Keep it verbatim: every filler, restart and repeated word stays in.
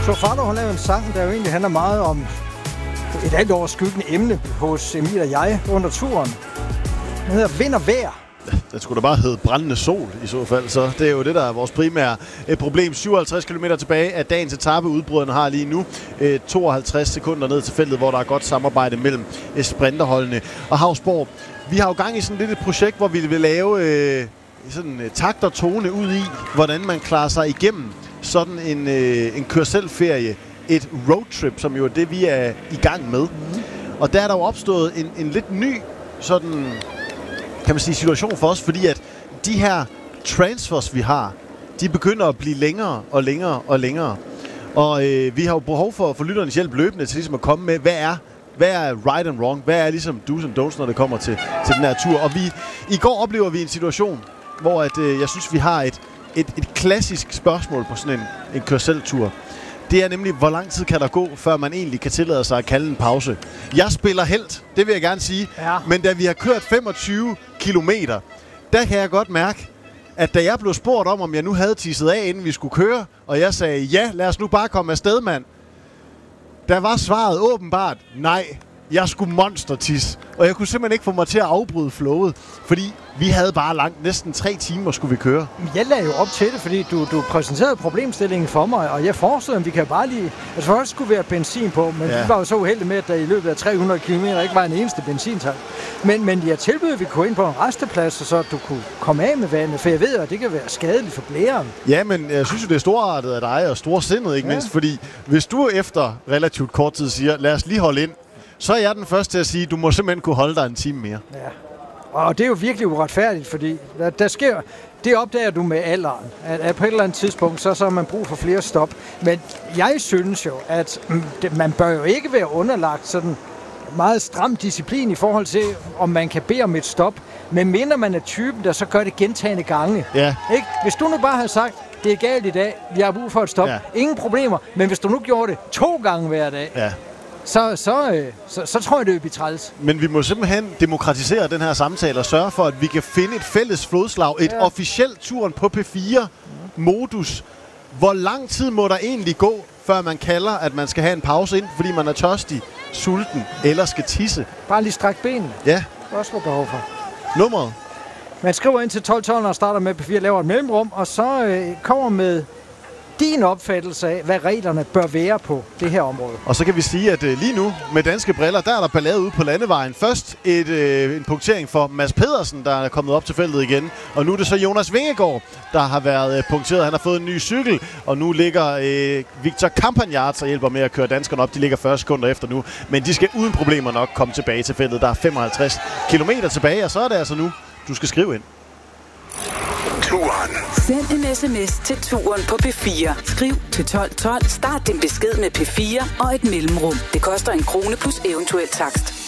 Truffaut har lavet en sang, der jo egentlig handler meget om et alt overskyggende emne hos Emil og jeg under turen. Den hedder Vind og Vejr. Det skulle da bare hedde brændende sol i så fald, så det er jo det, der er vores primære et problem. syvoghalvtreds kilometer tilbage af dagens etape. Udbryderne har lige nu øh, tooghalvtreds sekunder ned til feltet, hvor der er godt samarbejde mellem øh, sprinterholdene og Hausborg. Vi har jo gang i sådan lidt et projekt, hvor vi vil lave øh, sådan øh, takt og tone ud i, hvordan man klarer sig igennem sådan en, øh, en kør-selv-ferie. Et roadtrip, som jo er det, vi er i gang med. Mm-hmm. Og der er der jo opstået en, en lidt ny sådan, kan man sige, situation for os, fordi at de her transfers, vi har, de begynder at blive længere og længere og længere. Og øh, vi har jo behov for, for lytternes hjælp løbende til ligesom at komme med, hvad er, hvad er right and wrong? Hvad er ligesom do's and don'ts, når det kommer til, til den her tur? Og vi, i går oplever vi en situation, hvor at, øh, jeg synes, vi har et, et, et klassisk spørgsmål på sådan en, en kør-selv-tur. Det er nemlig, hvor lang tid kan der gå, før man egentlig kan tillade sig at kalde en pause. Jeg spiller helt, det vil jeg gerne sige. Ja. Men da vi har kørt femogtyve kilometer, der kan jeg godt mærke, at da jeg blev spurgt om, om jeg nu havde tisset af, inden vi skulle køre, og jeg sagde, ja, lad os nu bare komme afsted, mand. Der var svaret åbenbart, nej, jeg skulle monstertisse. Og jeg kunne simpelthen ikke få mig til at afbryde flowet, fordi vi havde bare langt, næsten tre timer skulle vi køre. Jeg lagde jo op til det, fordi du, du præsenterede problemstillingen for mig, og jeg forestod, at vi kan bare lige... Altså først skulle være benzin på, men ja. Vi var jo så uheldige med, at der i løbet af tre hundrede kilometer ikke var en eneste benzintank. Men, men jeg tilbød, at vi kunne ind på en resteplads, så du kunne komme af med vandet, for jeg ved, at det kan være skadeligt for blæren. Ja, men jeg synes jo, det er storartet af dig, og storsindet ikke ja. mindst, fordi hvis du efter relativt kort tid siger, lad os lige holde ind, så er jeg den første til at sige, at du må simpelthen kunne holde dig en time mere. Ja. Og det er jo virkelig uretfærdigt, fordi der, der sker, det opdager du med alderen, at, at på et eller andet tidspunkt, så, så har man brug for flere stop. Men jeg synes jo, at man bør jo ikke være underlagt sådan meget stram disciplin i forhold til, om man kan bede om et stop, men mindre man er typen, der så gør det gentagne gange. Ja. Ikke? Hvis du nu bare havde sagt, det er galt i dag, vi har brug for et stop, ja. Ingen problemer, men hvis du nu gjorde det to gange hver dag, ja. Så, så, øh, så, så tror jeg, det vil blive træls. Men vi må simpelthen demokratisere den her samtale og sørge for, at vi kan finde et fælles flodslag, et ja. officielt turen på P fire-modus. Hvor lang tid må der egentlig gå, før man kalder, at man skal have en pause ind, fordi man er tørstig, sulten eller skal tisse? Bare lige strække benene. Ja. Det er også, hvad behov for. Nummeret? Man skriver ind til tolv tolv og starter med P fire, laver et mellemrum, og så øh, kommer med din opfattelse af, hvad reglerne bør være på det her område. Og så kan vi sige, at uh, lige nu med danske briller, der er der ballade ude på landevejen. Først et, uh, en punktering for Mads Pedersen, der er kommet op til feltet igen. Og nu er det så Jonas Vingegaard, der har været uh, punkteret. Han har fået en ny cykel, og nu ligger uh, Victor Campagnard og hjælper med at køre danskerne op. De ligger fyrre sekunder efter nu, men de skal uden problemer nok komme tilbage til feltet. Der er femoghalvtreds kilometer tilbage, og så er det altså nu, du skal skrive ind. Turen. Send en sms til Turen på P fire. Skriv til tolv tolv. Start din besked med P fire og et mellemrum. Det koster en krone plus eventuel takst.